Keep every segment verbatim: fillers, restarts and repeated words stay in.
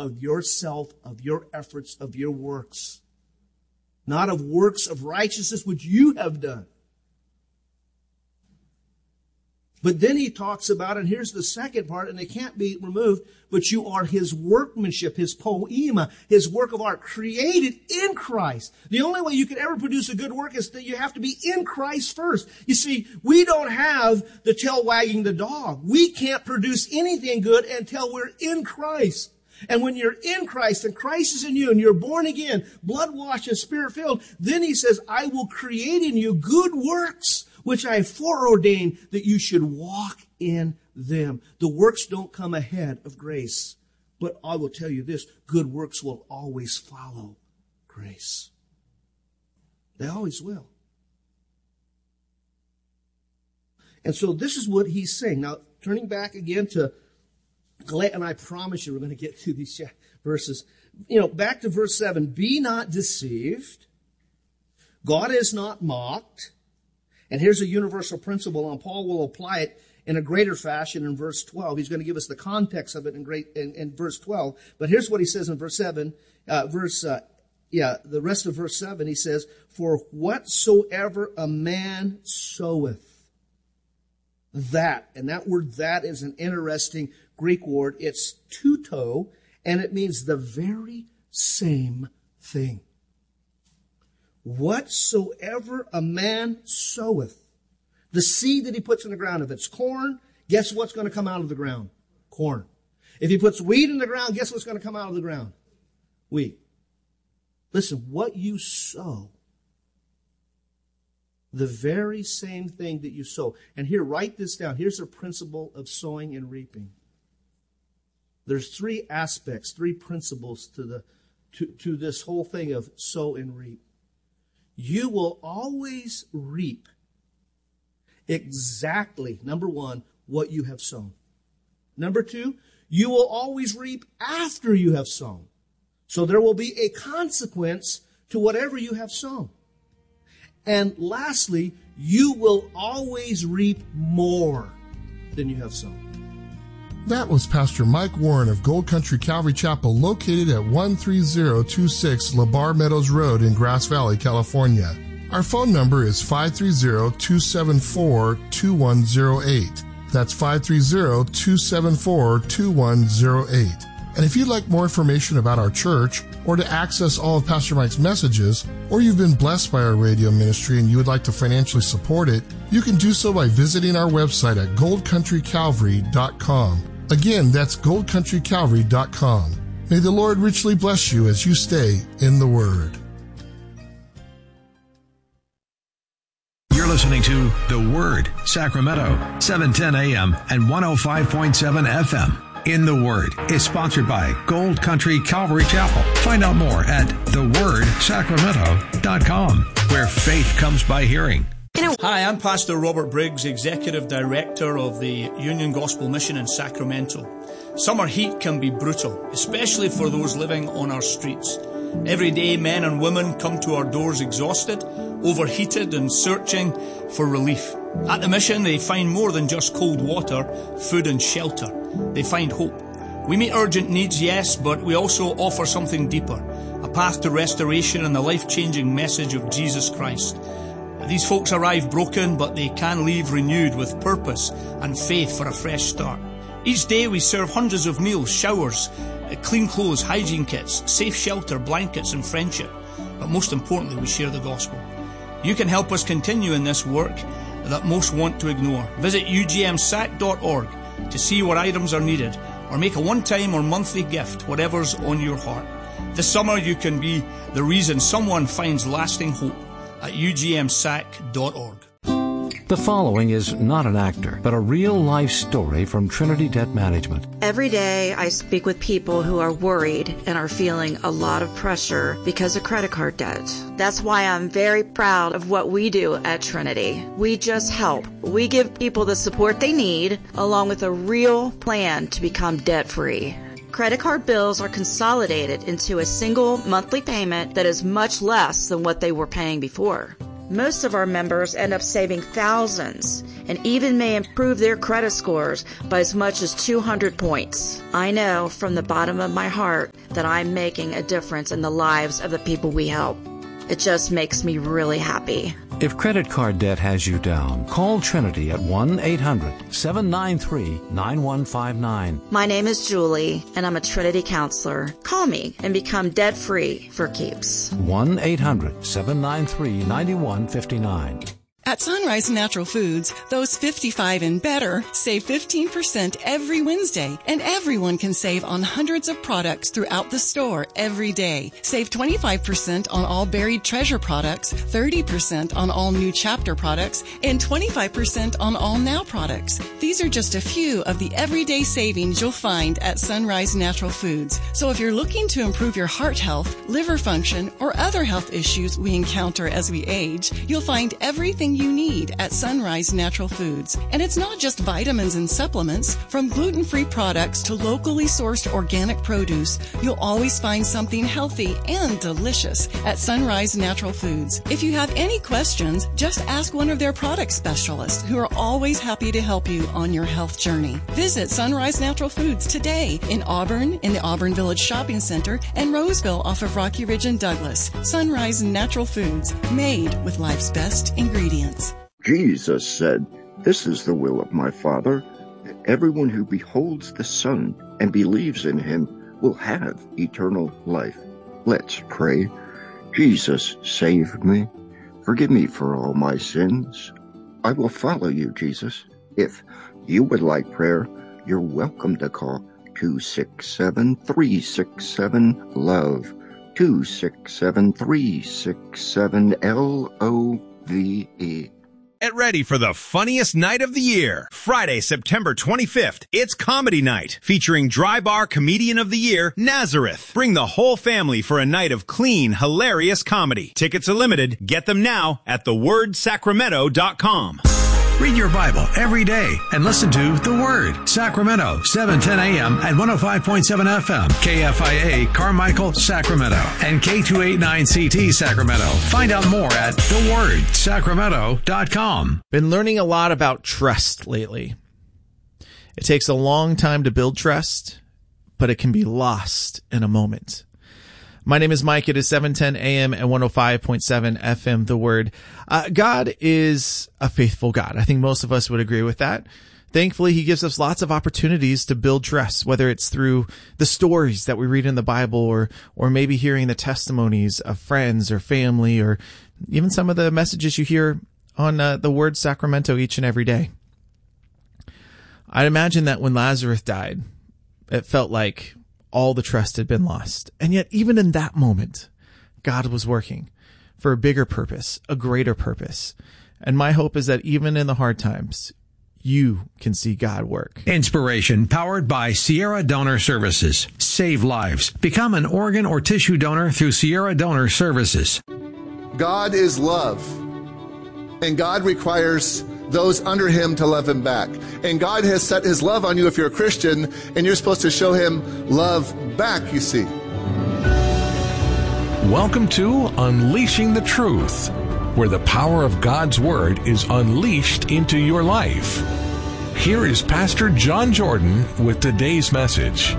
of yourself, of your efforts, of your works. Not of works of righteousness which you have done. But then he talks about, and here's the second part, and it can't be removed, but you are his workmanship, his poema, his work of art, created in Christ. The only way you can ever produce a good work is that you have to be in Christ first. You see, we don't have the tail wagging the dog. We can't produce anything good until we're in Christ. And when you're in Christ and Christ is in you and you're born again, blood washed and spirit filled, then he says, I will create in you good works, which I foreordained that you should walk in them. The works don't come ahead of grace. But I will tell you this, good works will always follow grace. They always will. And so this is what he's saying. Now, turning back again to Galatians, and I promise you we're going to get through these verses. You know, back to verse seven. Be not deceived. God is not mocked. And here's a universal principle, and Paul will apply it in a greater fashion in verse twelve. He's going to give us the context of it in great in, in verse twelve. But here's what he says in verse seven. Uh, verse, uh, yeah, the rest of verse seven, he says, for whatsoever a man soweth, that, and that word that is an interesting Greek word. It's tuto, and it means the very same thing. Whatsoever a man soweth, the seed that he puts in the ground, if it's corn, guess what's going to come out of the ground? Corn. If he puts wheat in the ground, guess what's going to come out of the ground? Wheat. Listen, what you sow, the very same thing that you sow. And here, write this down. Here's a principle of sowing and reaping. There's three aspects, three principles to the to, to this whole thing of sow and reap. You will always reap exactly, number one, what you have sown. Number two, you will always reap after you have sown. So there will be a consequence to whatever you have sown. And lastly, you will always reap more than you have sown. That was Pastor Mike Warren of Gold Country Calvary Chapel, located at one three zero two six LaBar Meadows Road in Grass Valley, California. Our phone number is five three zero, two seven four, two one zero eight. That's five three zero, two seven four, two one zero eight. And if you'd like more information about our church, or to access all of Pastor Mike's messages, or you've been blessed by our radio ministry and you would like to financially support it, you can do so by visiting our website at gold country calvary dot com. Again, that's gold country calvary dot com. May the Lord richly bless you as you stay in the Word. You're listening to The Word, Sacramento, seven ten a.m. and one oh five point seven F M. In the Word is sponsored by Gold Country Calvary Chapel. Find out more at the word sacramento dot com, where faith comes by hearing. Hi, I'm Pastor Robert Briggs, Executive Director of the Union Gospel Mission in Sacramento. Summer heat can be brutal, especially for those living on our streets. Every day, men and women come to our doors exhausted, overheated, and searching for relief. At the mission, they find more than just cold water, food, and shelter. They find hope. We meet urgent needs, yes, but we also offer something deeper, a path to restoration and the life-changing message of Jesus Christ. These folks arrive broken, but they can leave renewed with purpose and faith for a fresh start. Each day we serve hundreds of meals, showers, clean clothes, hygiene kits, safe shelter, blankets, and friendship. But most importantly, we share the gospel. You can help us continue in this work that most want to ignore. Visit U G M sac dot org to see what items are needed, or make a one-time or monthly gift, whatever's on your heart. This summer you can be the reason someone finds lasting hope at U G M sac dot org. The following is not an actor, but a real-life story from Trinity Debt Management. Every day I speak with people who are worried and are feeling a lot of pressure because of credit card debt. That's why I'm very proud of what we do at Trinity. We just help. We give people the support they need, along with a real plan to become debt-free. Credit card bills are consolidated into a single monthly payment that is much less than what they were paying before. Most of our members end up saving thousands and even may improve their credit scores by as much as two hundred points. I know from the bottom of my heart that I'm making a difference in the lives of the people we help. It just makes me really happy. If credit card debt has you down, call Trinity at one eight hundred seven nine three nine one five nine. My name is Julie, and I'm a Trinity counselor. Call me and become debt-free for keeps. one eight hundred seven nine three nine one five nine. At Sunrise Natural Foods, those fifty-five and better save fifteen percent every Wednesday, and everyone can save on hundreds of products throughout the store every day. Save twenty-five percent on all Buried Treasure products, thirty percent on all New Chapter products, and twenty-five percent on all Now products. These are just a few of the everyday savings you'll find at Sunrise Natural Foods. So if you're looking to improve your heart health, liver function, or other health issues we encounter as we age, you'll find everything you need at Sunrise Natural Foods. And it's not just vitamins and supplements. From gluten-free products to locally sourced organic produce, you'll always find something healthy and delicious at Sunrise Natural Foods. If you have any questions, just ask one of their product specialists who are always happy to help you on your health journey. Visit Sunrise Natural Foods today in Auburn, in the Auburn Village Shopping Center, and Roseville off of Rocky Ridge and Douglas. Sunrise Natural Foods, made with life's best ingredients. Jesus said, "This is the will of my Father, that everyone who beholds the Son and believes in him will have eternal life." Let's pray. Jesus, save me. Forgive me for all my sins. I will follow you, Jesus. If you would like prayer, you're welcome to call two six seven, three six seven, LOVE, two six seven, three six seven, L O V E. Get ready for the funniest night of the year. Friday, September twenty-fifth, it's Comedy Night, featuring Dry Bar Comedian of the Year, Nazareth. Bring the whole family for a night of clean, hilarious comedy. Tickets are limited. Get them now at the word sacramento dot com. Read your Bible every day and listen to The Word, Sacramento, seven ten a.m. at one oh five point seven F M, K F I A, Carmichael, Sacramento, and K two eighty-nine C T, Sacramento. Find out more at the word sacramento dot com. Been learning a lot about trust lately. It takes a long time to build trust, but it can be lost in a moment. My name is Mike. It is seven ten a.m. and one oh five point seven F M, The Word. Uh, God is a faithful God. I think most of us would agree with that. Thankfully, he gives us lots of opportunities to build trust, whether it's through the stories that we read in the Bible or or maybe hearing the testimonies of friends or family or even some of the messages you hear on uh, the Word Sacramento each and every day. I'd imagine that when Lazarus died, it felt like all the trust had been lost. And yet, even in that moment, God was working for a bigger purpose, a greater purpose. And my hope is that even in the hard times, you can see God work. Inspiration powered by Sierra Donor Services. Save lives. Become an organ or tissue donor through Sierra Donor Services. God is love, and God requires those under him to love him back. And God has set his love on you if you're a Christian, and you're supposed to show him love back, you see. Welcome to Unleashing the Truth, where the power of God's Word is unleashed into your life. Here is Pastor John Jordan with today's message.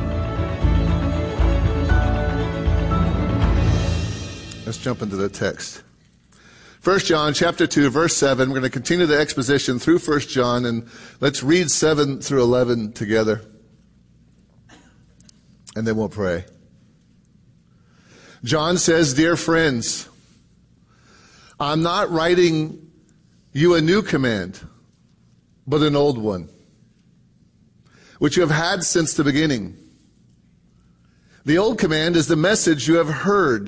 Let's jump into the text. First John chapter two, verse seven. We're going to continue the exposition through First John, and let's read seven through eleven together. And then we'll pray. John says, "Dear friends, I'm not writing you a new command, but an old one, which you have had since the beginning. The old command is the message you have heard.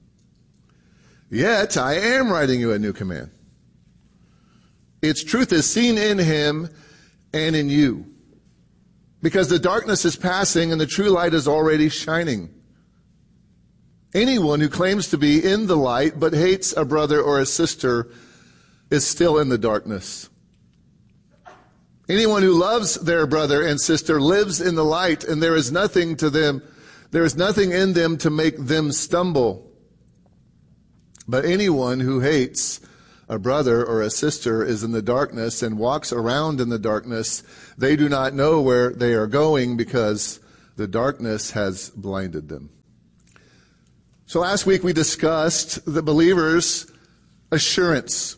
Yet I am writing you a new command. Its truth is seen in him and in you, because the darkness is passing and the true light is already shining. Anyone who claims to be in the light but hates a brother or a sister is still in the darkness. Anyone who loves their brother and sister lives in the light, and there is nothing to them, there is nothing in them to make them stumble. But anyone who hates a brother or a sister is in the darkness and walks around in the darkness, they do not know where they are going because the darkness has blinded them. So last week we discussed the believer's assurance.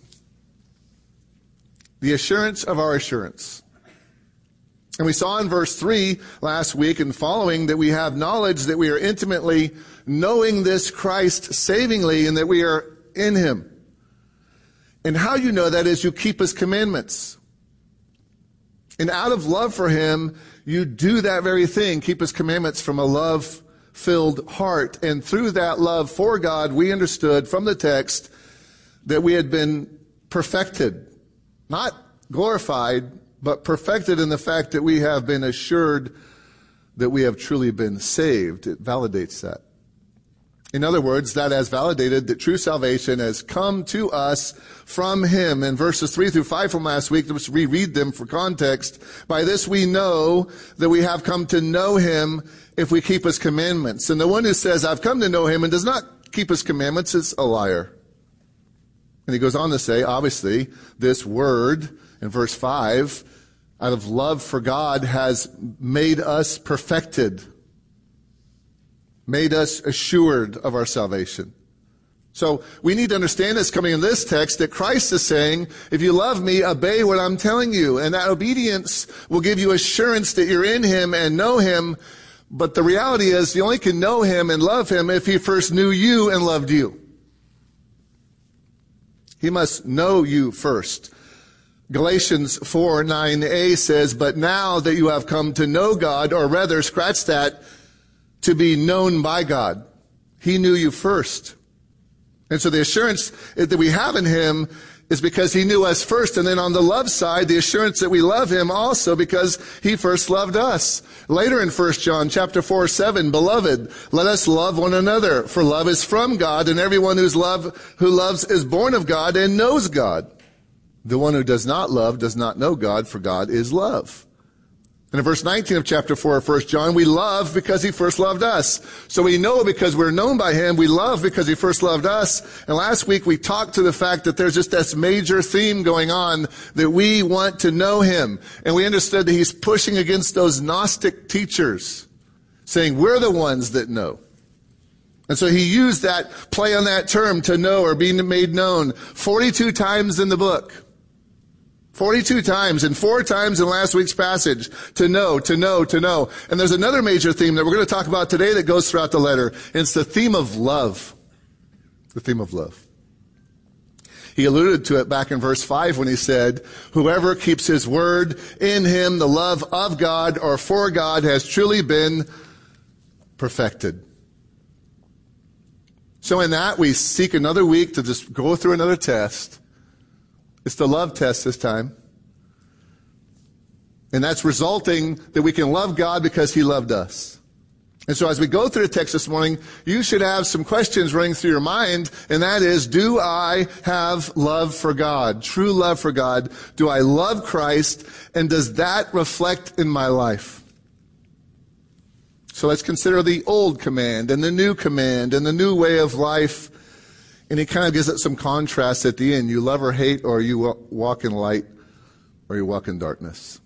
The assurance of our assurance. And we saw in verse three last week and following that we have knowledge that we are intimately knowing this Christ savingly and that we are in him. And how you know that is you keep his commandments. And out of love for him, you do that very thing, keep his commandments from a love-filled heart. And through that love for God, we understood from the text that we had been perfected. Not glorified, but perfected in the fact that we have been assured that we have truly been saved. It validates that. In other words, that has validated that true salvation has come to us from him. In verses three through five from last week, let's reread them for context. By this we know that we have come to know him if we keep his commandments. And the one who says, I've come to know him and does not keep his commandments is a liar. And he goes on to say, obviously, this word in verse five, out of love for God, has made us perfected. Made us assured of our salvation. So we need to understand this coming in this text that Christ is saying, if you love me, obey what I'm telling you. And that obedience will give you assurance that you're in him and know him. But the reality is you only can know him and love him if he first knew you and loved you. He must know you first. Galatians four nine a says, but now that you have come to know God, or rather, scratch that, to be known by God. He knew you first. And so the assurance that we have in him is because he knew us first. And then on the love side, the assurance that we love him also because he first loved us. Later in First John chapter four, seven, beloved, let us love one another, for love is from God, and everyone who's love, who loves is born of God and knows God. The one who does not love does not know God, for God is love. And in verse nineteen of chapter four of First John, we love because he first loved us. So we know because we're known by him. We love because he first loved us. And last week we talked to the fact that there's just this major theme going on that we want to know him. And we understood that he's pushing against those Gnostic teachers, saying we're the ones that know. And so he used that play on that term, to know or be made known, forty-two times in the book. forty-two times, and four times in last week's passage. To know, to know, to know. And there's another major theme that we're going to talk about today that goes throughout the letter. And it's the theme of love. The theme of love. He alluded to it back in verse five when he said, whoever keeps his word, in him the love of God or for God has truly been perfected. So in that, we seek another week to just go through another test. It's the love test this time. And that's resulting that we can love God because he loved us. And so as we go through the text this morning, you should have some questions running through your mind, and that is, do I have love for God? True love for God? Do I love Christ? And does that reflect in my life? So let's consider the old command and the new command and the new way of life. And he kind of gives it some contrast at the end. You love or hate, or you walk in light, or you walk in darkness.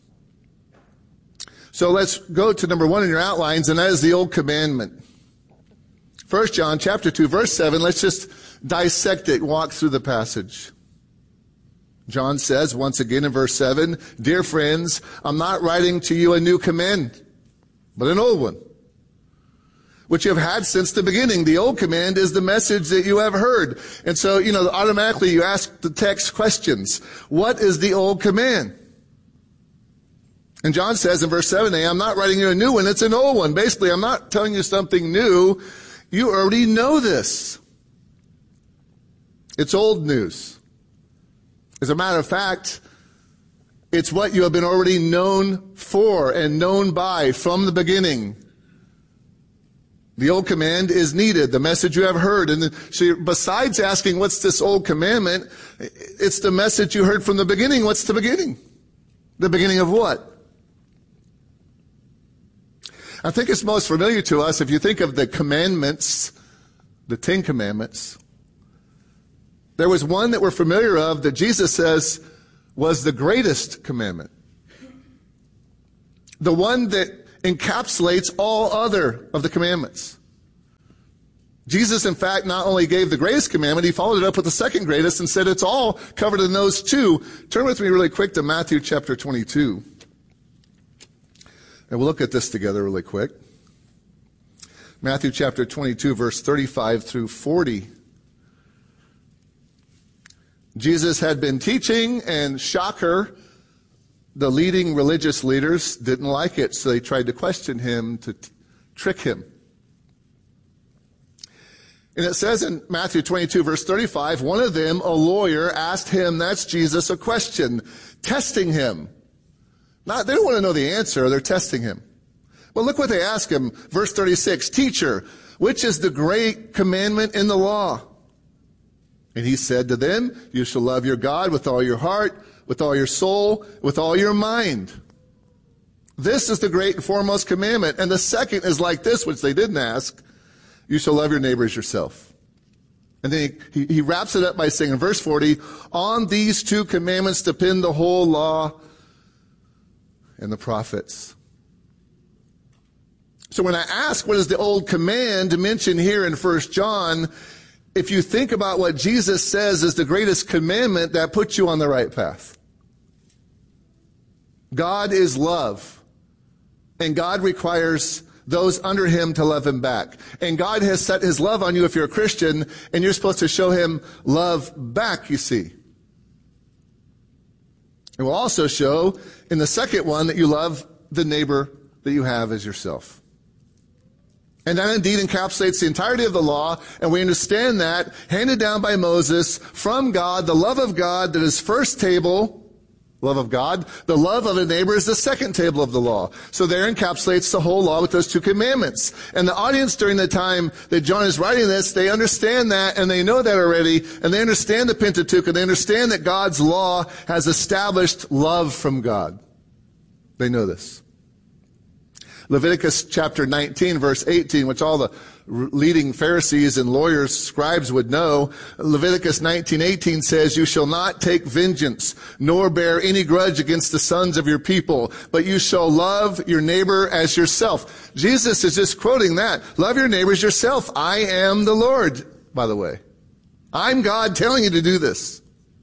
So let's go to number one in your outlines, and that is the old commandment. First John chapter two, verse seven. Let's just dissect it, walk through the passage. John says, once again in verse seven, dear friends, I'm not writing to you a new command, but an old one, which you have had since the beginning. The old command is the message that you have heard. And so, you know, automatically you ask the text questions. What is the old command? And John says in verse seven a, I'm not writing you a new one, it's an old one. Basically, I'm not telling you something new. You already know this. It's old news. As a matter of fact, it's what you have been already known for and known by from the beginning. The old command is needed, the message you have heard. And so besides asking, what's this old commandment? It's the message you heard from the beginning. What's the beginning? The beginning of what? I think it's most familiar to us if you think of the commandments, the Ten Commandments. There was one that we're familiar of that Jesus says was the greatest commandment. The one that encapsulates all other of the commandments. Jesus, in fact, not only gave the greatest commandment, he followed it up with the second greatest and said it's all covered in those two. Turn with me really quick to Matthew chapter twenty-two. And we'll look at this together really quick. Matthew chapter twenty-two, verse thirty-five through forty. Jesus had been teaching, and shocker, the leading religious leaders didn't like it, so they tried to question him, to t- trick him. And it says in Matthew twenty-two, verse thirty-five, one of them, a lawyer, asked him, that's Jesus, a question, testing him. Not, they don't want to know the answer, they're testing him. Well, look what they ask him. Verse thirty-six, teacher, which is the great commandment in the law? And he said to them, you shall love your God with all your heart, with all your soul, with all your mind. This is the great and foremost commandment. And the second is like this, which they didn't ask. You shall love your neighbor as yourself. And then he, he, he wraps it up by saying in verse forty, on these two commandments depend the whole law and the prophets. So when I ask what is the old command mentioned here in First John, if you think about what Jesus says is the greatest commandment, that puts you on the right path. God is love, and God requires those under him to love him back. And God has set his love on you if you're a Christian, and you're supposed to show him love back, you see. It will also show in the second one that you love the neighbor that you have as yourself. And that indeed encapsulates the entirety of the law, and we understand that handed down by Moses from God, the love of God that is first table, love of God, the love of a neighbor is the second table of the law. So there encapsulates the whole law with those two commandments. And the audience during the time that John is writing this, they understand that, and they know that already, and they understand the Pentateuch, and they understand that God's law has established love from God. They know this. Leviticus chapter nineteen, verse eighteen, which all the leading Pharisees and lawyers, scribes would know. Leviticus nineteen eighteen says, you shall not take vengeance, nor bear any grudge against the sons of your people, but you shall love your neighbor as yourself. Jesus is just quoting that. Love your neighbor as yourself. I am the Lord, by the way. I'm God telling you to do this.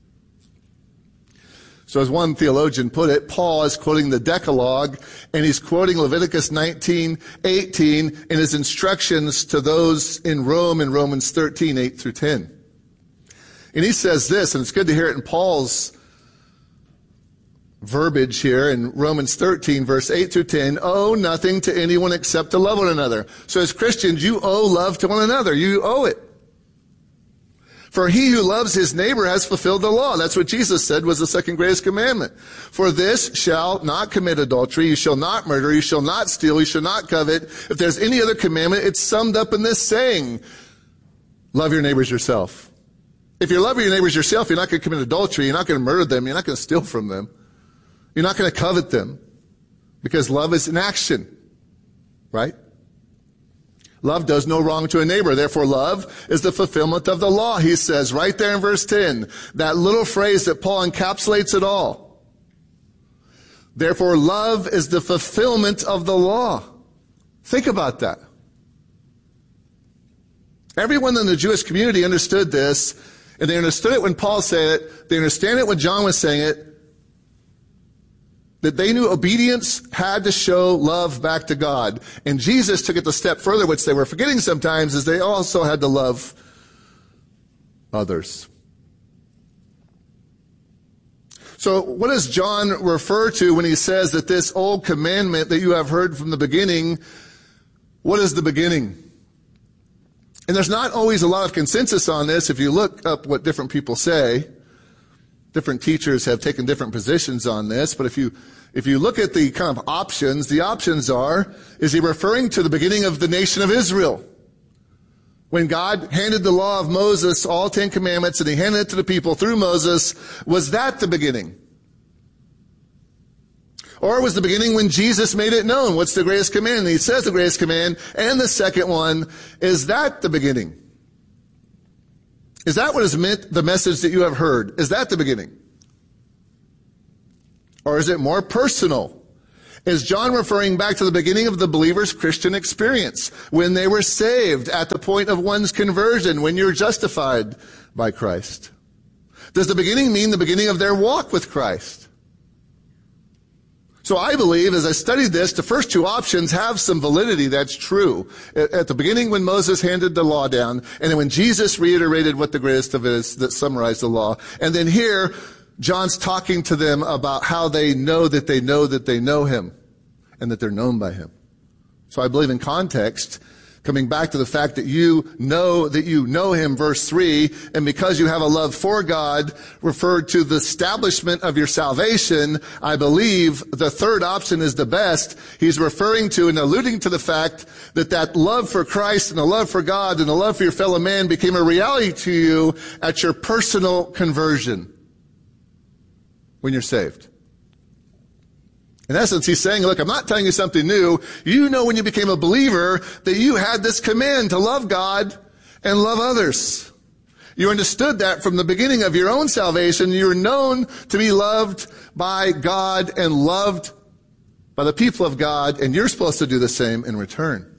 So as one theologian put it, Paul is quoting the Decalogue, and he's quoting Leviticus nineteen eighteen in his instructions to those in Rome in Romans thirteen, eight through ten. And he says this, and it's good to hear it in Paul's verbiage here in Romans thirteen, verse eight through ten, owe nothing to anyone except to love one another. So as Christians, you owe love to one another. You owe it. For he who loves his neighbor has fulfilled the law. That's what Jesus said was the second greatest commandment. For this shall not commit adultery, you shall not murder, you shall not steal, you shall not covet. If there's any other commandment, it's summed up in this saying, love your neighbors yourself. If you're loving your neighbors yourself, you're not going to commit adultery, you're not going to murder them, you're not going to steal from them. You're not going to covet them. Because love is an action. Right? Love does no wrong to a neighbor. Therefore, love is the fulfillment of the law, he says right there in verse ten. That little phrase that Paul encapsulates it all. Therefore, love is the fulfillment of the law. Think about that. Everyone in the Jewish community understood this, and they understood it when Paul said it. They understand it when John was saying it. That they knew obedience had to show love back to God. And Jesus took it a step further, which they were forgetting sometimes, is they also had to love others. So what does John refer to when he says that this old commandment that you have heard from the beginning, what is the beginning? And there's not always a lot of consensus on this if you look up what different people say. Different teachers have taken different positions on this, but if you if you look at the kind of options, the options are, is he referring to the beginning of the nation of Israel? When God handed the law of Moses, all Ten Commandments, and he handed it to the people through Moses, was that the beginning? Or was the beginning when Jesus made it known? What's the greatest command? And he says the greatest command, and the second one, is that the beginning? Is that what is meant, the message that you have heard? Is that the beginning? Or is it more personal? Is John referring back to the beginning of the believer's Christian experience, when they were saved, at the point of one's conversion, when you're justified by Christ? Does the beginning mean the beginning of their walk with Christ? So I believe, as I studied this, the first two options have some validity. That's true. At the beginning, when Moses handed the law down, and then when Jesus reiterated what the greatest of it is that summarized the law. And then here, John's talking to them about how they know that they know that they know him and that they're known by him. So I believe in context, coming back to the fact that you know that you know him, verse three, and because you have a love for God, referred to the establishment of your salvation, I believe the third option is the best. He's referring to and alluding to the fact that that love for Christ and the love for God and the love for your fellow man became a reality to you at your personal conversion. When you're saved. In essence, he's saying, look, I'm not telling you something new. You know when you became a believer that you had this command to love God and love others. You understood that from the beginning of your own salvation. You were known to be loved by God and loved by the people of God, and you're supposed to do the same in return.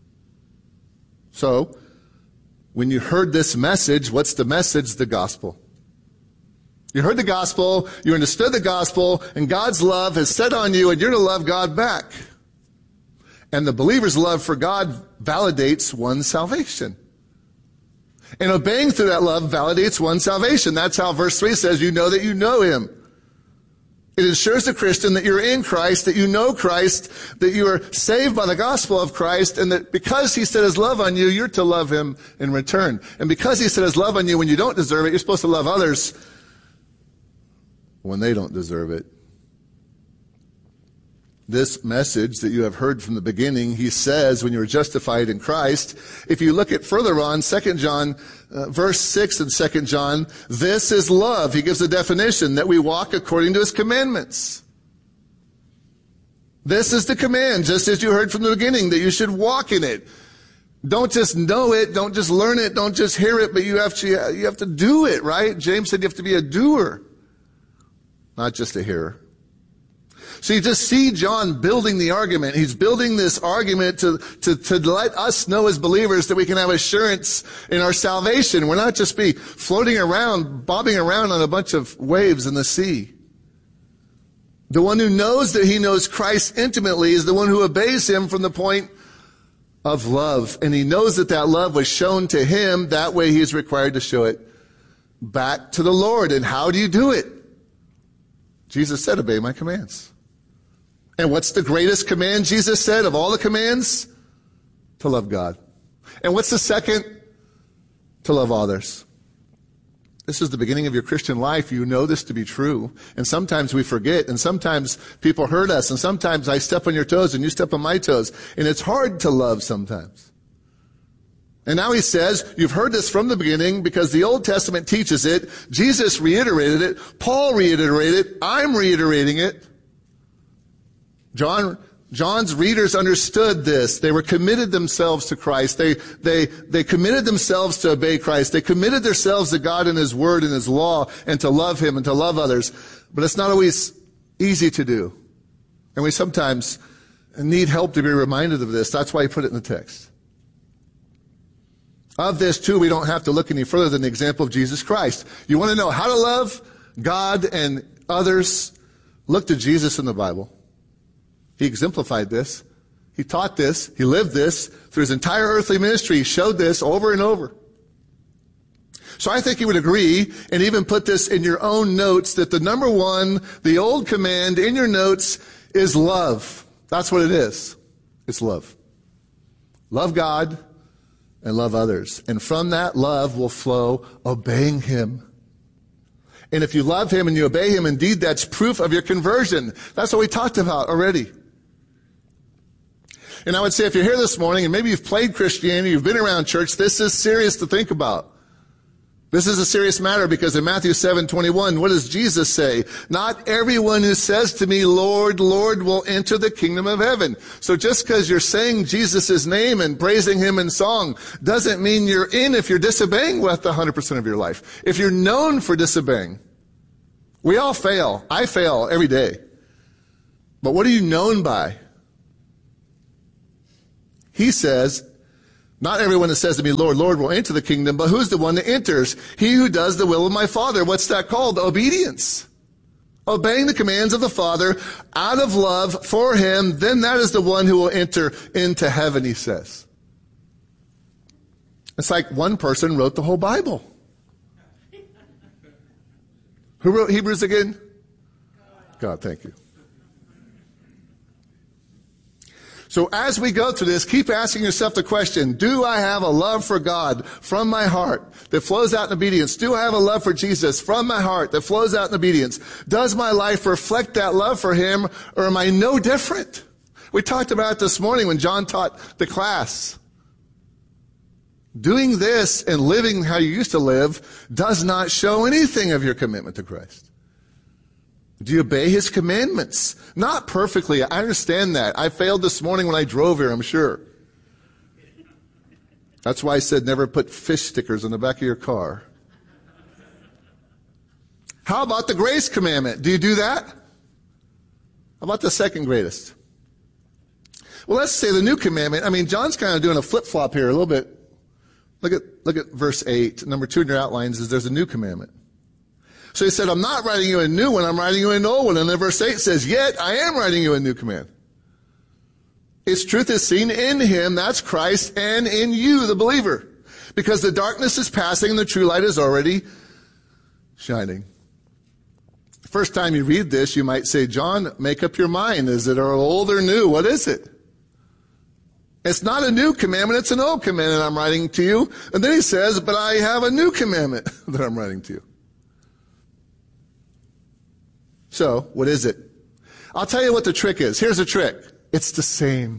So, when you heard this message, what's the message? The gospel. You heard the gospel, you understood the gospel, and God's love has set on you, and you're to love God back. And the believer's love for God validates one's salvation. And obeying through that love validates one's salvation. That's how verse three says, you know that you know him. It ensures the Christian that you're in Christ, that you know Christ, that you are saved by the gospel of Christ, and that because he set his love on you, you're to love him in return. And because he set his love on you when you don't deserve it, you're supposed to love others when they don't deserve it. This message that you have heard from the beginning, he says, when you were justified in Christ. If you look at further on, Second John, uh, verse six in Second John, this is love. He gives a definition, that we walk according to his commandments. This is the command, just as you heard from the beginning, that you should walk in it. Don't just know it, don't just learn it, don't just hear it, but you have to, you have to do it, right? James said you have to be a doer, not just a hearer. So you just see John building the argument. He's building this argument to, to, to let us know as believers that we can have assurance in our salvation. We're not just be floating around, bobbing around on a bunch of waves in the sea. The one who knows that he knows Christ intimately is the one who obeys him from the point of love. And he knows that that love was shown to him. That way he is required to show it back to the Lord. And how do you do it? Jesus said, obey my commands. And what's the greatest command, Jesus said, of all the commands? To love God. And what's the second? To love others. This is the beginning of your Christian life. You know this to be true. And sometimes we forget, and sometimes people hurt us, and sometimes I step on your toes and you step on my toes. And it's hard to love sometimes. And now he says, you've heard this from the beginning because the Old Testament teaches it. Jesus reiterated it. Paul reiterated it. I'm reiterating it. John, John's readers understood this. They were committed themselves to Christ. They, they, they committed themselves to obey Christ. They committed themselves to God and his word and his law and to love him and to love others. But it's not always easy to do. And we sometimes need help to be reminded of this. That's why he put it in the text. Of this, too, we don't have to look any further than the example of Jesus Christ. You want to know how to love God and others? Look to Jesus in the Bible. He exemplified this. He taught this. He lived this. Through his entire earthly ministry, he showed this over and over. So I think you would agree, and even put this in your own notes, that the number one, the old command in your notes is love. That's what it is. It's love. Love God and love others. And from that love will flow obeying him. And if you love him and you obey him, indeed, that's proof of your conversion. That's what we talked about already. And I would say if you're here this morning and maybe you've played Christianity, you've been around church, this is serious to think about. This is a serious matter because in Matthew seven twenty-one, what does Jesus say? Not everyone who says to me, Lord, Lord, will enter the kingdom of heaven. So just because you're saying Jesus' name and praising him in song doesn't mean you're in if you're disobeying with one hundred percent of your life. If you're known for disobeying, we all fail. I fail every day. But what are you known by? He says, not everyone that says to me, Lord, Lord, will enter the kingdom, but who's the one that enters? He who does the will of my Father. What's that called? Obedience. Obeying the commands of the Father out of love for him, then that is the one who will enter into heaven, he says. It's like one person wrote the whole Bible. Who wrote Hebrews again? God, thank you. So as we go through this, keep asking yourself the question, do I have a love for God from my heart that flows out in obedience? Do I have a love for Jesus from my heart that flows out in obedience? Does my life reflect that love for him, or am I no different? We talked about it this morning when John taught the class. Doing this and living how you used to live does not show anything of your commitment to Christ. Do you obey his commandments? Not perfectly. I understand that. I failed this morning when I drove here, I'm sure. That's why I said never put fish stickers on the back of your car. How about the grace commandment? Do you do that? How about the second greatest? Well, let's say the new commandment. I mean, John's kind of doing a flip-flop here a little bit. Look at, look at verse eight. Number two in your outlines is there's a new commandment. So he said, I'm not writing you a new one, I'm writing you an old one. And then verse eight says, yet I am writing you a new command. Its truth is seen in him, that's Christ, and in you, the believer. Because the darkness is passing and the true light is already shining. First time you read this, you might say, John, make up your mind. Is it old or new? What is it? It's not a new commandment, it's an old commandment I'm writing to you. And then he says, but I have a new commandment that I'm writing to you. So, what is it? I'll tell you what the trick is. Here's the trick. It's the same.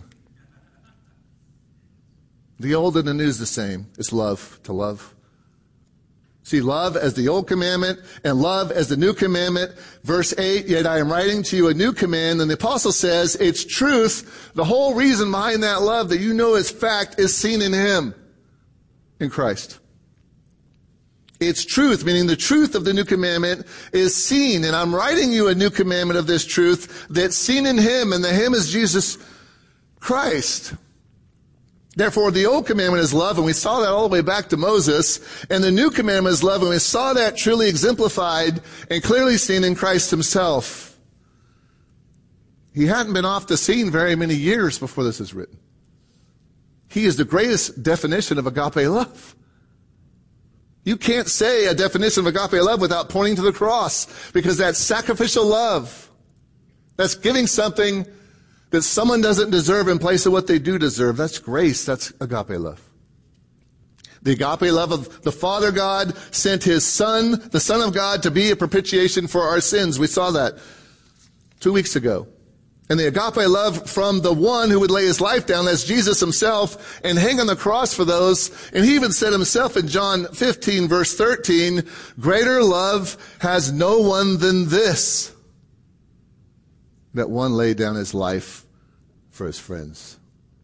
The old and the new is the same. It's love, to love. See, love as the old commandment and love as the new commandment. Verse eight, yet I am writing to you a new command. And the apostle says, it's truth. The whole reason behind that love that you know is fact is seen in him, in Christ. It's truth, meaning the truth of the new commandment is seen. And I'm writing you a new commandment of this truth that's seen in him, and the him is Jesus Christ. Therefore, the old commandment is love, and we saw that all the way back to Moses. And the new commandment is love, and we saw that truly exemplified and clearly seen in Christ himself. He hadn't been off the scene very many years before this is written. He is the greatest definition of agape love. You can't say a definition of agape love without pointing to the cross, because that's sacrificial love. That's giving something that someone doesn't deserve in place of what they do deserve. That's grace. That's agape love. The agape love of the Father God sent his Son, the Son of God, to be a propitiation for our sins. We saw that two weeks ago. And the agape love from the one who would lay his life down, that's Jesus himself, and hang on the cross for those. And he even said himself in John fifteen, verse thirteen, greater love has no one than this, that one laid down his life for his friends.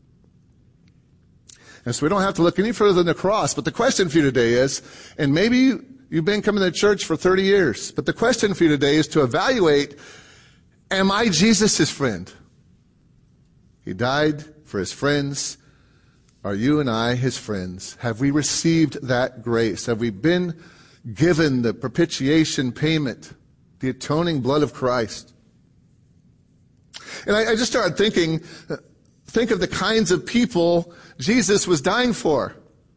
And so we don't have to look any further than the cross. But the question for you today is, and maybe you, you've been coming to church for thirty years, but the question for you today is to evaluate, am I Jesus' friend? He died for his friends. Are you and I his friends? Have we received that grace? Have we been given the propitiation payment, the atoning blood of Christ? And I, I just started thinking, think of the kinds of people Jesus was dying for.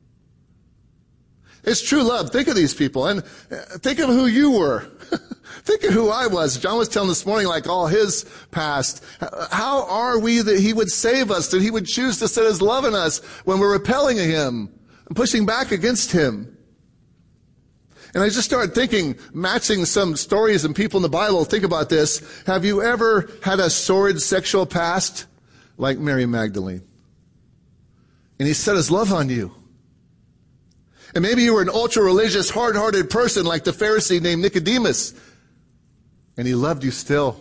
It's true love. Think of these people, and think of who you were. Think of who I was. John was telling this morning, like all his past. How are we that he would save us, that he would choose to set his love in us when we're repelling him and pushing back against him? And I just started thinking, matching some stories and people in the Bible. Think about this. Have you ever had a sordid sexual past like Mary Magdalene? And he set his love on you. And maybe you were an ultra-religious, hard-hearted person like the Pharisee named Nicodemus, and he loved you still.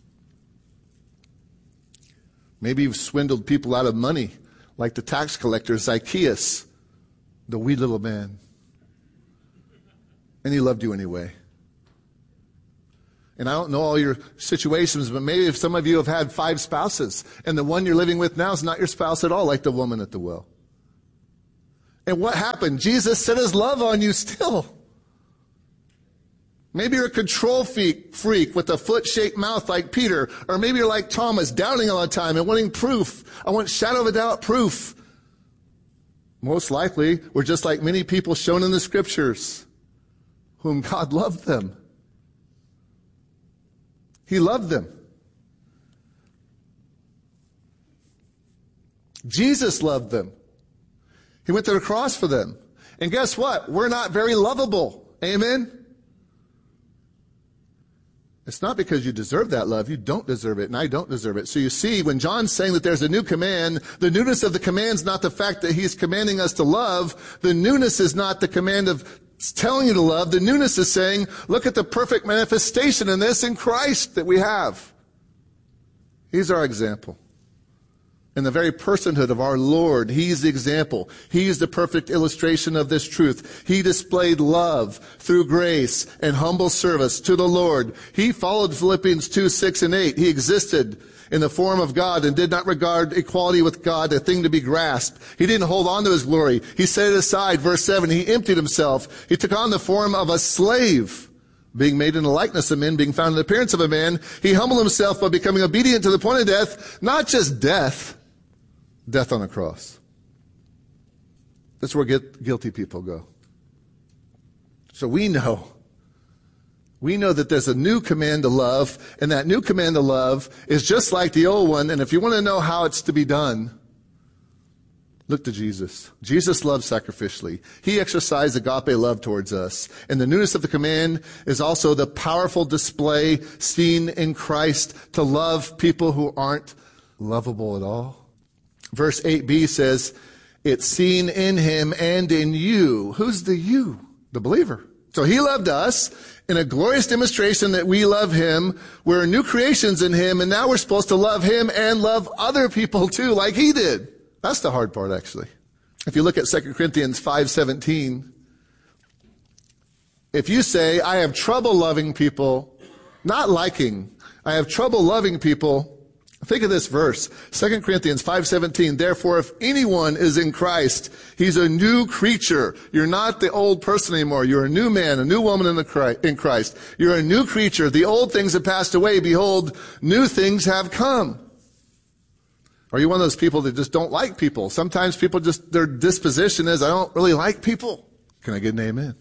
Maybe you've swindled people out of money like the tax collector Zacchaeus, the wee little man. And he loved you anyway. And I don't know all your situations, but maybe if some of you have had five spouses, and the one you're living with now is not your spouse at all, like the woman at the well. And what happened? Jesus set his love on you still. Maybe you're a control freak with a foot-shaped mouth like Peter. Or maybe you're like Thomas, doubting all the time and wanting proof. I want shadow of a doubt proof. Most likely, we're just like many people shown in the scriptures, whom God loved them. He loved them. Jesus loved them. He went to the cross for them. And guess what? We're not very lovable. Amen? It's not because you deserve that love. You don't deserve it, and I don't deserve it. So you see, when John's saying that there's a new command, the newness of the command is not the fact that he's commanding us to love. The newness is not the command of telling you to love. The newness is saying, look at the perfect manifestation in this in Christ that we have. He's our example. In the very personhood of our Lord, He's the example. He's the perfect illustration of this truth. He displayed love through grace and humble service to the Lord. He followed Philippians two, six, and eight. He existed in the form of God and did not regard equality with God a thing to be grasped. He didn't hold on to His glory. He set it aside. Verse seven, He emptied Himself. He took on the form of a slave, being made in the likeness of men, being found in the appearance of a man. He humbled Himself by becoming obedient to the point of death, not just death, death on a cross. That's where guilty people go. So we know, we know that there's a new command to love, and that new command to love is just like the old one, and if you want to know how it's to be done, look to Jesus. Jesus loved sacrificially. He exercised agape love towards us. And the newness of the command is also the powerful display seen in Christ to love people who aren't lovable at all. Verse eight b says, it's seen in Him and in you. Who's the you? The believer. So He loved us in a glorious demonstration that we love Him. We're new creations in Him, and now we're supposed to love Him and love other people too, like He did. That's the hard part, actually. If you look at Second Corinthians five seventeen, if you say, I have trouble loving people, not liking, I have trouble loving people, think of this verse, Second Corinthians five seventeen, therefore if anyone is in Christ, he's a new creature. You're not the old person anymore. You're a new man, a new woman in, the in Christ. You're a new creature. The old things have passed away. Behold, new things have come. Are you one of those people that just don't like people? Sometimes people just, their disposition is, I don't really like people. Can I get an amen?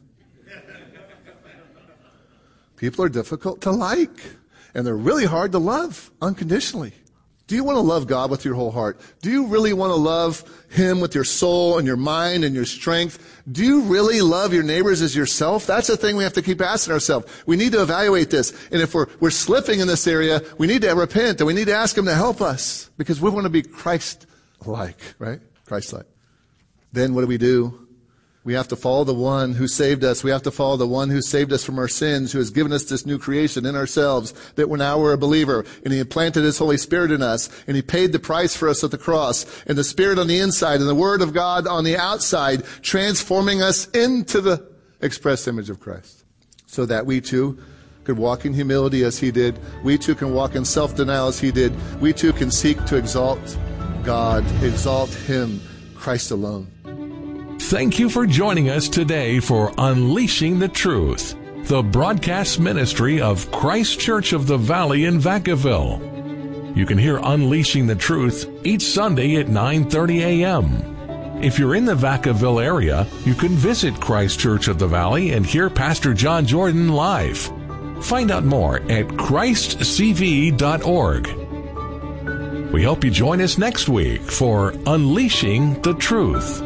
People are difficult to like, and they're really hard to love unconditionally. Do you want to love God with your whole heart? Do you really want to love Him with your soul and your mind and your strength? Do you really love your neighbors as yourself? That's the thing we have to keep asking ourselves. We need to evaluate this. And if we're, we're slipping in this area, we need to repent and we need to ask Him to help us because we want to be Christ-like, right? Christ-like. Then what do we do? We have to follow the one who saved us. We have to follow the one who saved us from our sins, who has given us this new creation in ourselves, that we're now we're a believer. And He implanted His Holy Spirit in us. And He paid the price for us at the cross. And the Spirit on the inside and the Word of God on the outside, transforming us into the express image of Christ. So that we too could walk in humility as He did. We too can walk in self-denial as He did. We too can seek to exalt God, exalt Him, Christ alone. Thank you for joining us today for Unleashing the Truth, the broadcast ministry of Christ Church of the Valley in Vacaville. You can hear Unleashing the Truth each Sunday at nine thirty a.m. If you're in the Vacaville area, you can visit Christ Church of the Valley and hear Pastor John Jordan live. Find out more at christ c v dot org. We hope you join us next week for Unleashing the Truth.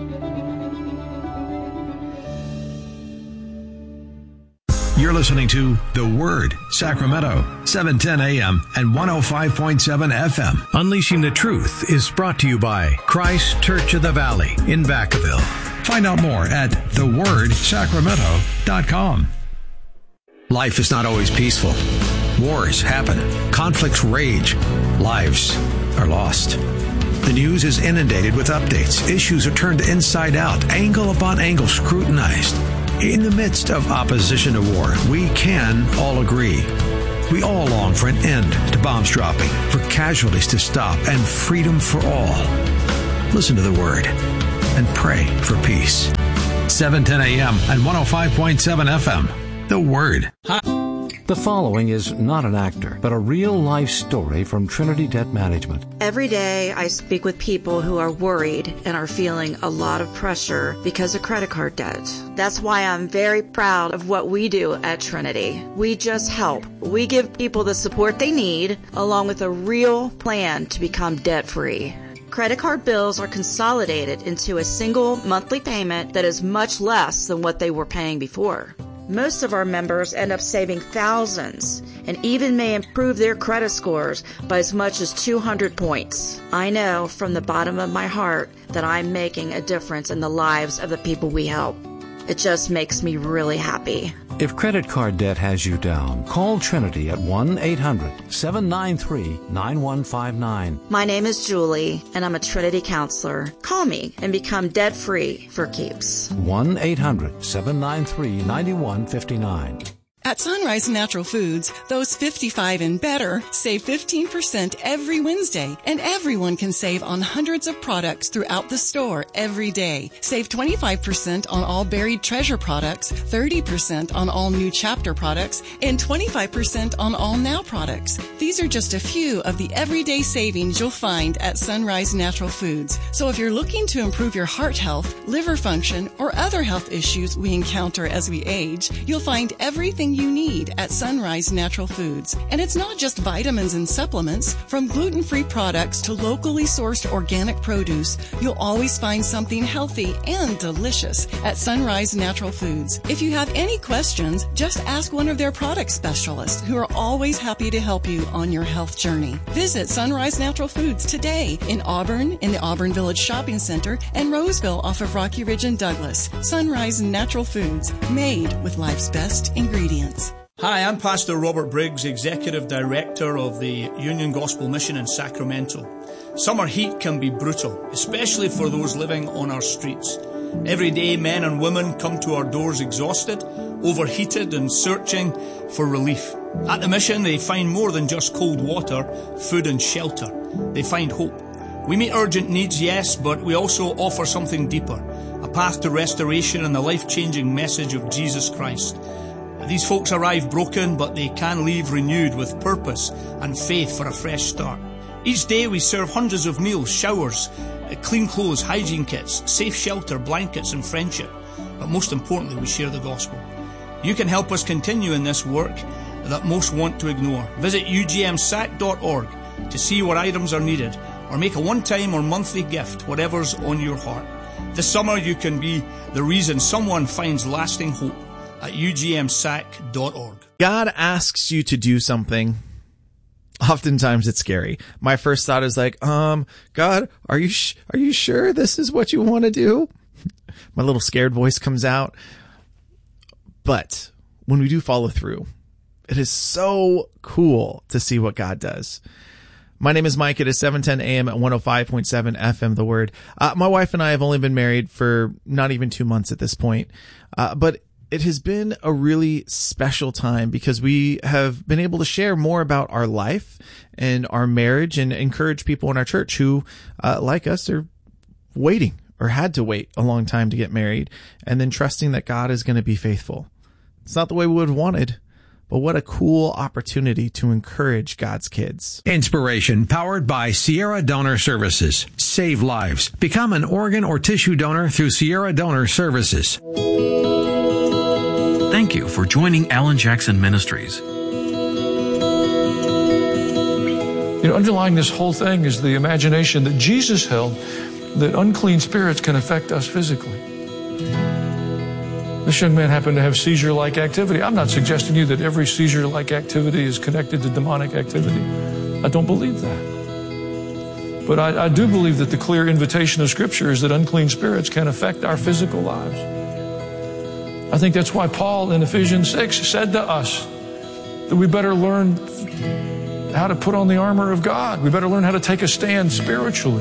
You're listening to The Word, Sacramento, seven ten a.m. and one oh five point seven F M. Unleashing the Truth is brought to you by Christ Church of the Valley in Vacaville. Find out more at the word sacramento dot com. Life is not always peaceful. Wars happen. Conflicts rage. Lives are lost. The news is inundated with updates. Issues are turned inside out, angle upon angle scrutinized. In the midst of opposition to war, we can all agree. We all long for an end to bombs dropping, for casualties to stop, and freedom for all. Listen to the Word and pray for peace. seven ten a.m. and one oh five point seven F M. The Word. The following is not an actor, but a real-life story from Trinity Debt Management. Every day I speak with people who are worried and are feeling a lot of pressure because of credit card debt. That's why I'm very proud of what we do at Trinity. We just help. We give people the support they need, along with a real plan to become debt-free. Credit card bills are consolidated into a single monthly payment that is much less than what they were paying before. Most of our members end up saving thousands and even may improve their credit scores by as much as two hundred points. I know from the bottom of my heart that I'm making a difference in the lives of the people we help. It just makes me really happy. If credit card debt has you down, call Trinity at one eight hundred seven nine three nine one five nine. My name is Julie, and I'm a Trinity counselor. Call me and become debt-free for keeps. one eight hundred seven nine three nine one five nine. At Sunrise Natural Foods, those fifty-five and better save fifteen percent every Wednesday, and everyone can save on hundreds of products throughout the store every day. Save twenty-five percent on all Buried Treasure products, thirty percent on all New Chapter products, and twenty-five percent on all Now products. These are just a few of the everyday savings you'll find at Sunrise Natural Foods. So if you're looking to improve your heart health, liver function, or other health issues we encounter as we age, you'll find everything you need at Sunrise Natural Foods. And it's not just vitamins and supplements. From gluten-free products to locally sourced organic produce, you'll always find something healthy and delicious at Sunrise Natural Foods. If you have any questions, just ask one of their product specialists who are always happy to help you on your health journey. Visit Sunrise Natural Foods today in Auburn, in the Auburn Village Shopping Center, and Roseville off of Rocky Ridge and Douglas. Sunrise Natural Foods, made with life's best ingredients. Hi, I'm Pastor Robert Briggs, Executive Director of the Union Gospel Mission in Sacramento. Summer heat can be brutal, especially for those living on our streets. Every day, men and women come to our doors exhausted, overheated, and searching for relief. At the mission, they find more than just cold water, food, and shelter. They find hope. We meet urgent needs, yes, but we also offer something deeper, a path to restoration and the life-changing message of Jesus Christ. These folks arrive broken, but they can leave renewed with purpose and faith for a fresh start. Each day we serve hundreds of meals, showers, clean clothes, hygiene kits, safe shelter, blankets, and friendship. But most importantly, we share the gospel. You can help us continue in this work that most want to ignore. Visit U G M S A C dot org to see what items are needed, or make a one-time or monthly gift, whatever's on your heart. This summer you can be the reason someone finds lasting hope at U G M S A C dot org. God asks you to do something. Oftentimes it's scary. My first thought is like, um, God, are you sh- are you sure this is what you want to do? My little scared voice comes out. But when we do follow through, it is so cool to see what God does. My name is Mike. It is seven ten a.m. at one oh five point seven F M, The Word. Uh, my wife and I have only been married for not even two months at this point. Uh, but it has been a really special time because we have been able to share more about our life and our marriage and encourage people in our church who, uh, like us, are waiting or had to wait a long time to get married, and then trusting that God is going to be faithful. It's not the way we would have wanted, but what a cool opportunity to encourage God's kids. Inspiration powered by Sierra Donor Services. Save lives. Become an organ or tissue donor through Sierra Donor Services. Thank you for joining Alan Jackson Ministries. You know, underlying this whole thing is the imagination that Jesus held that unclean spirits can affect us physically. This young man happened to have seizure-like activity. I'm not suggesting to you that every seizure-like activity is connected to demonic activity. I don't believe that. But I, I do believe that the clear invitation of Scripture is that unclean spirits can affect our physical lives. I think that's why Paul in Ephesians six said to us that we better learn how to put on the armor of God. We better learn how to take a stand spiritually.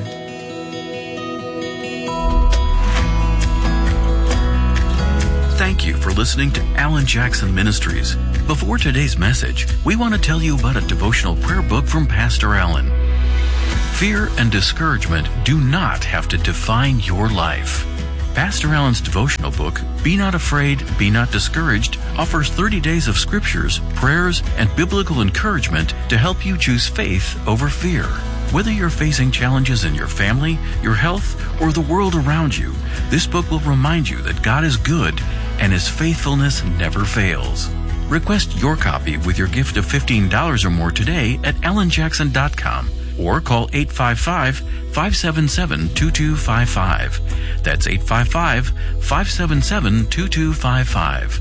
Thank you for listening to Alan Jackson Ministries. Before today's message, we want to tell you about a devotional prayer book from Pastor Alan. Fear and discouragement do not have to define your life. Pastor Alan's devotional book, Be Not Afraid, Be Not Discouraged, offers thirty days of scriptures, prayers, and biblical encouragement to help you choose faith over fear. Whether you're facing challenges in your family, your health, or the world around you, this book will remind you that God is good and His faithfulness never fails. Request your copy with your gift of fifteen dollars or more today at alan jackson dot com or call eight five five, five seven seven, two two five five. That's eight five five, five seven seven, two two five five.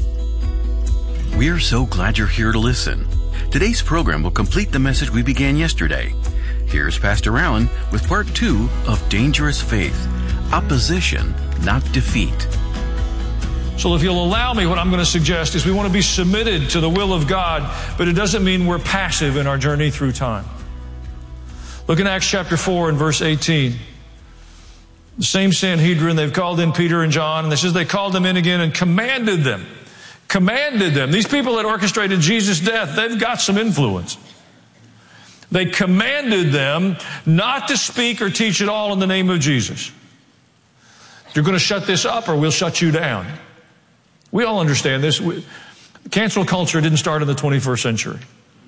We're so glad you're here to listen. Today's program will complete the message we began yesterday. Here's Pastor Alan with part two of Dangerous Faith, Opposition, Not Defeat. So if you'll allow me, what I'm going to suggest is we want to be submitted to the will of God, but it doesn't mean we're passive in our journey through time. Look in Acts chapter four and verse eighteen. The same Sanhedrin, they've called in Peter and John, and it says they called them in again and commanded them. Commanded them. These people that orchestrated Jesus' death, they've got some influence. They commanded them not to speak or teach at all in the name of Jesus. You're going to shut this up or we'll shut you down. We all understand this. We, cancel culture didn't start in the twenty-first century.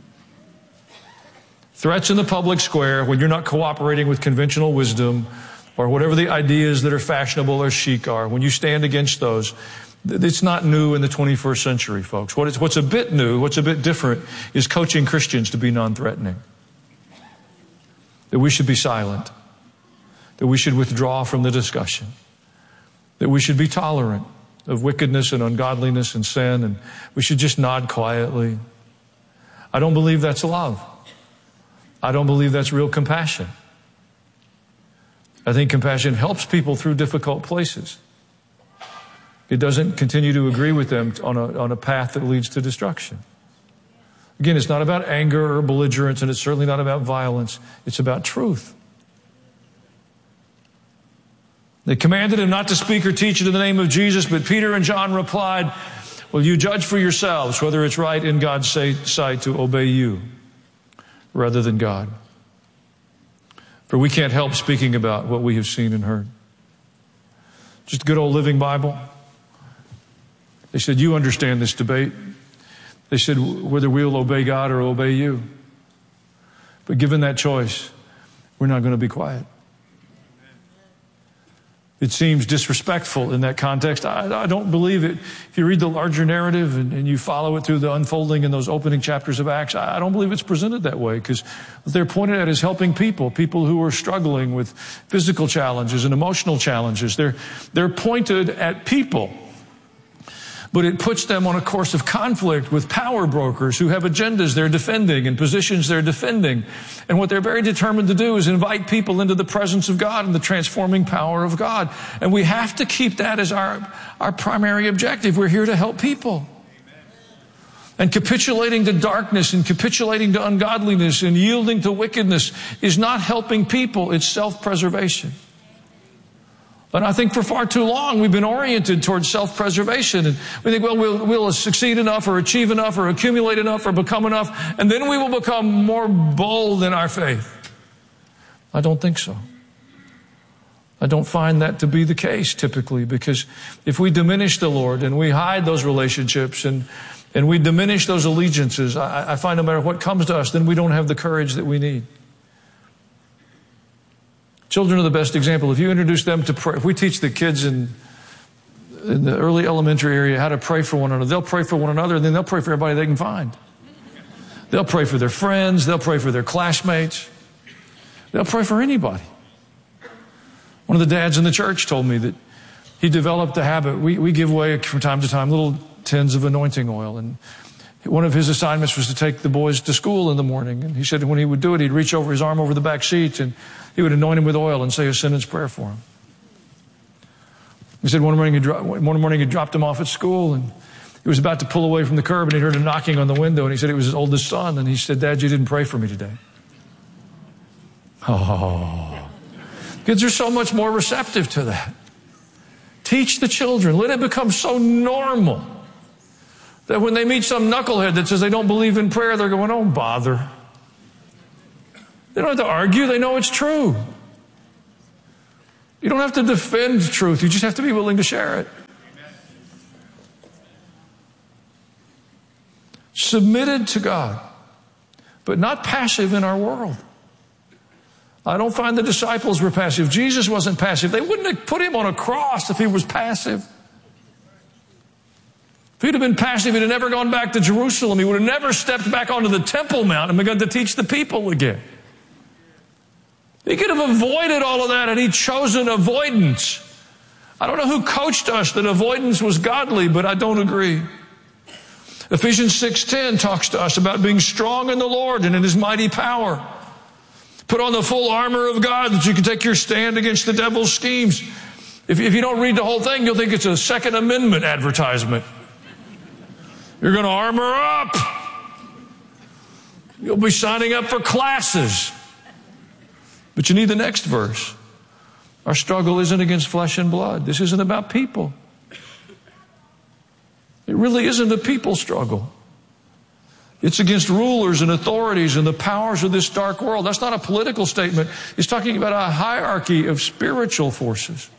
Threats in the public square when you're not cooperating with conventional wisdom or whatever the ideas that are fashionable or chic are, when you stand against those, it's not new in the twenty-first century, folks. What is, what's a bit new, what's a bit different is coaching Christians to be non-threatening. That we should be silent. That we should withdraw from the discussion. That we should be tolerant of wickedness and ungodliness and sin, and we should just nod quietly. I don't believe that's love. I don't believe that's real compassion. I think compassion helps people through difficult places. It doesn't continue to agree with them on a, on a path that leads to destruction. Again, it's not about anger or belligerence, and it's certainly not about violence. It's about truth. They commanded him not to speak or teach in the name of Jesus, but Peter and John replied, well, you judge for yourselves whether it's right in God's sight to obey you rather than God. For we can't help speaking about what we have seen and heard. Just a good old Living Bible. They said, you understand this debate. They said, whether we'll obey God or obey you. But given that choice, we're not going to be quiet. It seems disrespectful in that context. I, I don't believe it. If you read the larger narrative and, and you follow it through the unfolding in those opening chapters of Acts, I, I don't believe it's presented that way, because what they're pointed at is helping people, people who are struggling with physical challenges and emotional challenges. They're, they're pointed at people. But it puts them on a course of conflict with power brokers who have agendas they're defending and positions they're defending. And what they're very determined to do is invite people into the presence of God and the transforming power of God. And we have to keep that as our, our primary objective. We're here to help people. And capitulating to darkness and capitulating to ungodliness and yielding to wickedness is not helping people. It's self-preservation. And I think for far too long we've been oriented towards self-preservation. And we think, well, well, we'll succeed enough or achieve enough or accumulate enough or become enough, and then we will become more bold in our faith. I don't think so. I don't find that to be the case typically, because if we diminish the Lord and we hide those relationships and, and we diminish those allegiances, I, I find no matter what comes to us, then we don't have the courage that we need. Children are the best example. If you introduce them to pray, if we teach the kids in, in the early elementary area how to pray for one another, they'll pray for one another, and then they'll pray for everybody they can find. They'll pray for their friends. They'll pray for their classmates. They'll pray for anybody. One of the dads in the church told me that he developed the habit. We, we give away from time to time little tins of anointing oil, and One of his assignments was to take the boys to school in the morning. And he said when he would do it, he'd reach over his arm over the back seat and he would anoint him with oil and say a sentence prayer for him. He said one morning he, dro- one morning he dropped him off at school and he was about to pull away from the curb and he heard a knocking on the window and he said it was his oldest son. And he said, Dad, you didn't pray for me today. Oh, kids are so much more receptive to that. Teach the children. Let it become so normal that when they meet some knucklehead that says they don't believe in prayer, they're going, oh, bother. They don't have to argue. They know it's true. You don't have to defend truth. You just have to be willing to share it. Submitted to God, but not passive in our world. I don't find the disciples were passive. Jesus wasn't passive. They wouldn't have put him on a cross if he was passive. If he'd have been passive, he'd have never gone back to Jerusalem. He would have never stepped back onto the Temple Mount and begun to teach the people again. He could have avoided all of that had he chosen avoidance. I don't know who coached us that avoidance was godly, but I don't agree. Ephesians six ten talks to us about being strong in the Lord and in his mighty power. Put on the full armor of God that you can take your stand against the devil's schemes. If, if you don't read the whole thing, you'll think it's a Second Amendment advertisement. You're going to armor up. You'll be signing up for classes. But you need the next verse. Our struggle isn't against flesh and blood. This isn't about people. It really isn't a people struggle. It's against rulers and authorities and the powers of this dark world. That's not a political statement. It's talking about a hierarchy of spiritual forces.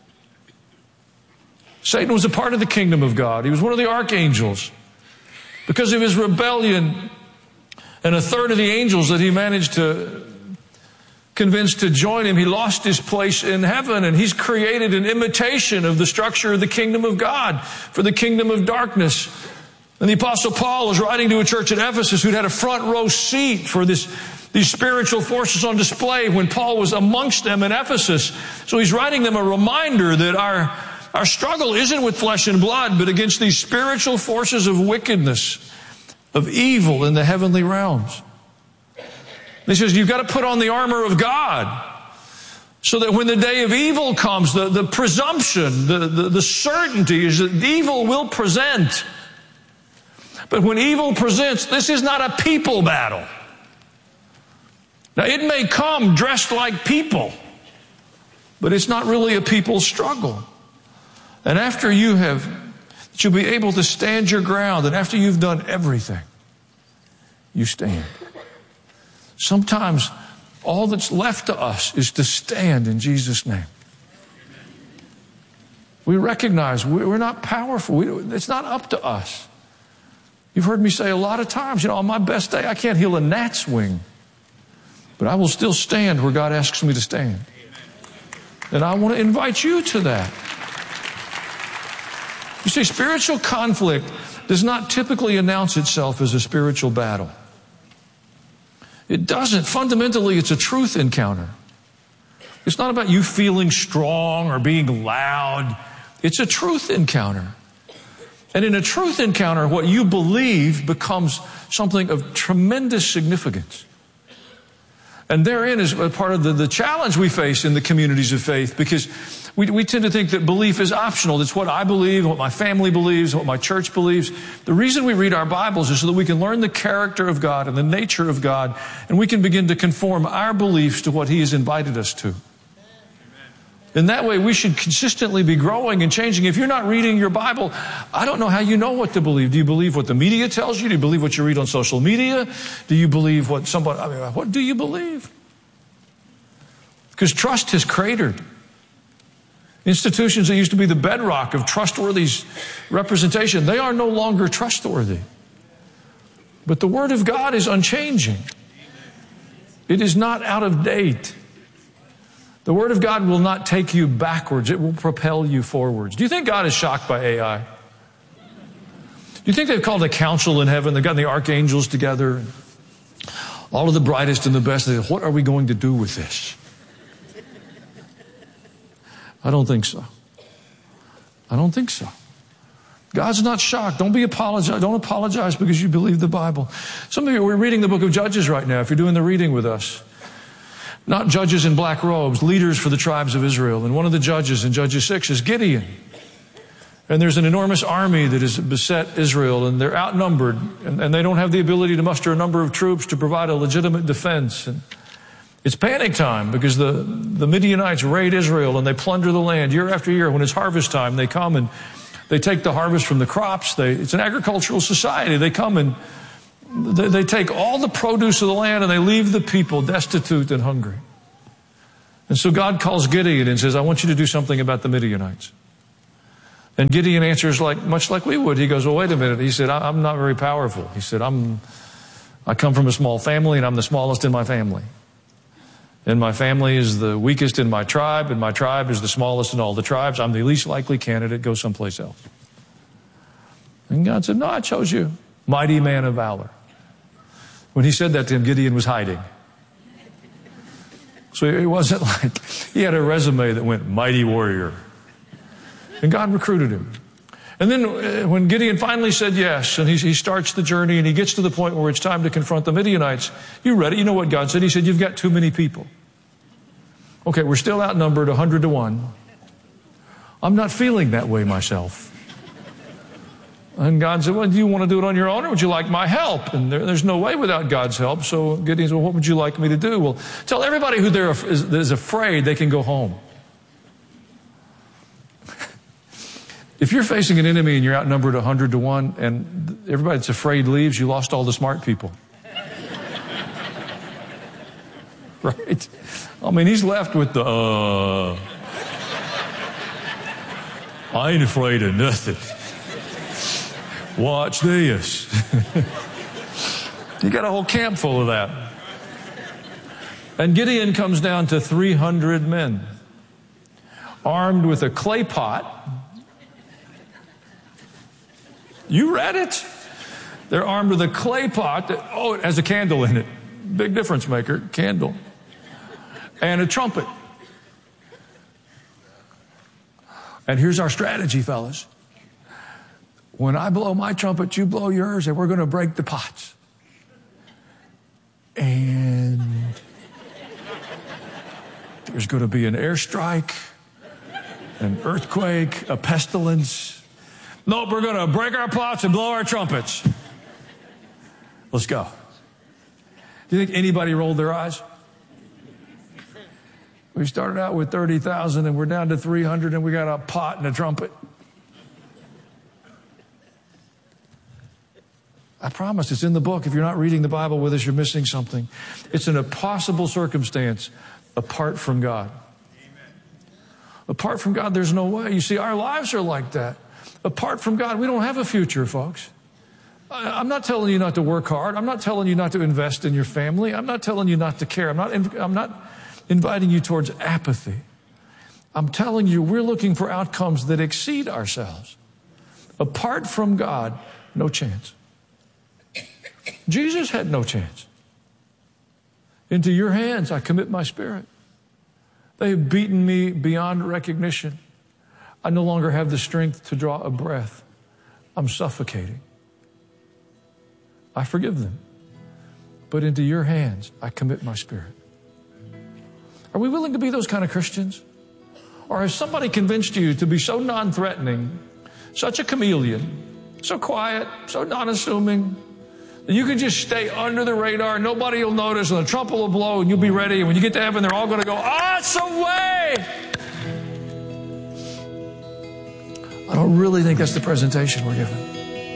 Satan was a part of the kingdom of God. He was one of the archangels. Because of his rebellion, and a third of the angels that he managed to convince to join him, he lost his place in heaven, and he's created an imitation of the structure of the kingdom of God for the kingdom of darkness. And the Apostle Paul was writing to a church at Ephesus who'd had a front row seat for this, these spiritual forces on display when Paul was amongst them in Ephesus. So he's writing them a reminder that our Our struggle isn't with flesh and blood, but against these spiritual forces of wickedness, of evil in the heavenly realms. He says, you've got to put on the armor of God so that when the day of evil comes, the, the presumption, the, the, the certainty is that evil will present. But when evil presents, this is not a people battle. Now, it may come dressed like people, but it's not really a people struggle. And after you have, that you'll be able to stand your ground, and after you've done everything, you stand. Sometimes all that's left to us is to stand in Jesus' name. We recognize we're not powerful. We, it's not up to us. You've heard me say a lot of times, you know, on my best day, I can't heal a gnat's wing, but I will still stand where God asks me to stand. And I want to invite you to that. You see, spiritual conflict does not typically announce itself as a spiritual battle. It doesn't. Fundamentally, it's a truth encounter. It's not about you feeling strong or being loud. It's a truth encounter. And in a truth encounter, what you believe becomes something of tremendous significance. And therein is part of the, the challenge we face in the communities of faith, because we, we tend to think that belief is optional. It's what I believe, what my family believes, what my church believes. The reason we read our Bibles is so that we can learn the character of God and the nature of God, and we can begin to conform our beliefs to what He has invited us to. In that way, we should consistently be growing and changing. If you're not reading your Bible, I don't know how you know what to believe. Do you believe what the media tells you? Do you believe what you read on social media? Do you believe what somebody, I mean, what do you believe? Because trust has cratered. Institutions that used to be the bedrock of trustworthy representation, they are no longer trustworthy. But the Word of God is unchanging. It is not out of date. The Word of God will not take you backwards. It will propel you forwards. Do you think God is shocked by A I? Do you think they've called a council in heaven? They've gotten the archangels together, all of the brightest and the best. They say, what are we going to do with this? I don't think so. I don't think so. God's not shocked. Don't be apologize. Don't apologize because you believe the Bible. Some of you, we're reading the book of Judges right now, if you're doing the reading with us. Not judges in black robes, leaders for the tribes of Israel. And one of the judges in Judges six is Gideon. And there's an enormous army that has beset Israel, and they're outnumbered, and, and they don't have the ability to muster a number of troops to provide a legitimate defense. And it's panic time because the, the Midianites raid Israel and they plunder the land year after year. When it's harvest time, they come and they take the harvest from the crops. They, it's an agricultural society. They come and they, they take all the produce of the land and they leave the people destitute and hungry. And so God calls Gideon and says, I want you to do something about the Midianites. And Gideon answers like much like we would. He goes, well, wait a minute. He said, I'm not very powerful. He said, I'm, I come from a small family and I'm the smallest in my family. And my family is the weakest in my tribe, and my tribe is the smallest in all the tribes. I'm the least likely candidate. Go someplace else. And God said, no, I chose you. Mighty man of valor. When he said that to him, Gideon was hiding. So it wasn't like he had a resume that went mighty warrior. And God recruited him. And then when Gideon finally said yes, and he, he starts the journey and he gets to the point where it's time to confront the Midianites, you read it, you know what God said? He said, you've got too many people. Okay, we're still outnumbered one hundred to one. I'm not feeling that way myself. And God said, well, do you want to do it on your own or would you like my help? And there, there's no way without God's help. So Gideon said, well, what would you like me to do? Well, tell everybody who there is, is afraid they can go home. If you're facing an enemy and you're outnumbered one hundred to one and everybody that's afraid leaves, you lost all the smart people. Right? I mean, he's left with the, uh, I ain't afraid of nothing. Watch this. You got a whole camp full of that. And Gideon comes down to three hundred men, armed with a clay pot. You read it. They're armed with a clay pot that, oh, it has a candle in it. Big difference maker, candle. And a trumpet. And here's our strategy, fellas. When I blow my trumpet, you blow yours, and we're going to break the pots. And there's going to be an airstrike, an earthquake, a pestilence. Nope, we're going to break our pots and blow our trumpets. Let's go. Do you think anybody rolled their eyes? We started out with thirty thousand and we're down to three hundred and we got a pot and a trumpet. I promise it's in the book. If you're not reading the Bible with us, you're missing something. It's an impossible circumstance apart from God. Apart from God, there's no way. You see, our lives are like that. Apart from God, we don't have a future, folks. I'm not telling you not to work hard. I'm not telling you not to invest in your family. I'm not telling you not to care. I'm not, I'm not inviting you towards apathy. I'm telling you we're looking for outcomes that exceed ourselves. Apart from God, no chance. Jesus had no chance. Into your hands I commit my spirit. They have beaten me beyond recognition. I no longer have the strength to draw a breath. I'm suffocating. I forgive them. But into your hands I commit my spirit. Are we willing to be those kind of Christians? Or has somebody convinced you to be so non-threatening, such a chameleon, so quiet, so non-assuming, that you can just stay under the radar, nobody will notice, and the trumpet will blow, and you'll be ready, and when you get to heaven, they're all going to go, awesome way! I don't really think that's the presentation we're given.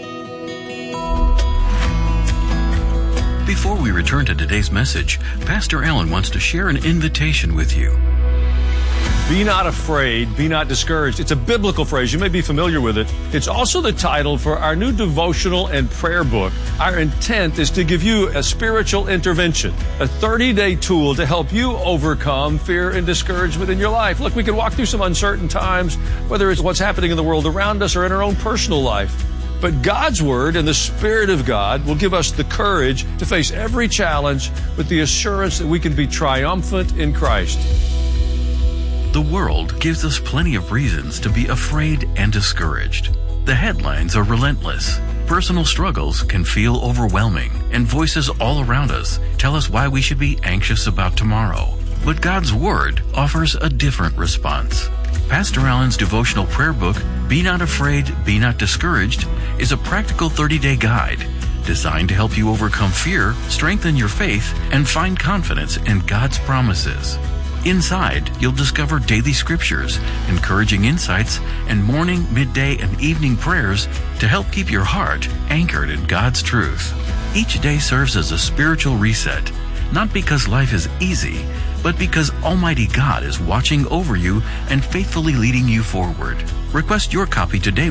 Before we return to today's message, Pastor Allen wants to share an invitation with you. Be not afraid, be not discouraged. It's a biblical phrase. You may be familiar with it. It's also the title for our new devotional and prayer book. Our intent is to give you a spiritual intervention, a thirty-day tool to help you overcome fear and discouragement in your life. Look, we can walk through some uncertain times, whether it's what's happening in the world around us or in our own personal life. But God's Word and the Spirit of God will give us the courage to face every challenge with the assurance that we can be triumphant in Christ. The world gives us plenty of reasons to be afraid and discouraged. The headlines are relentless. Personal struggles can feel overwhelming, and voices all around us tell us why we should be anxious about tomorrow. But God's Word offers a different response. Pastor Allen's devotional prayer book, Be Not Afraid, Be Not Discouraged, is a practical thirty-day guide designed to help you overcome fear, strengthen your faith, and find confidence in God's promises. Inside, you'll discover daily scriptures, encouraging insights, and morning, midday, and evening prayers to help keep your heart anchored in God's truth. Each day serves as a spiritual reset, not because life is easy, but because Almighty God is watching over you and faithfully leading you forward. Request your copy today